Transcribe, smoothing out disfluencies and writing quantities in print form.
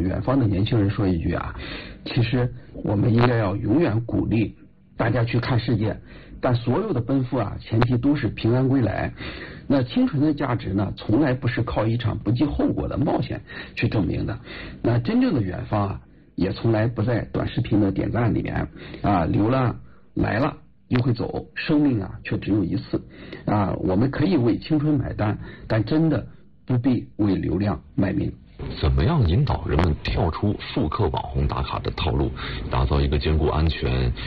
远方的年轻人说一句啊，其实我们应该要永远鼓励大家去看世界，但所有的奔赴啊，前提都是平安归来。那青春的价值呢，从来不是靠一场不计后果的冒险去证明的。那真正的远方啊，也从来不在短视频的点赞里面啊，流浪来了又会走，生命啊却只有一次啊。我们可以为青春买单，但真的不必为流量卖命。 怎么样引导人们跳出速客网红打卡的套路，打造一个兼顾安全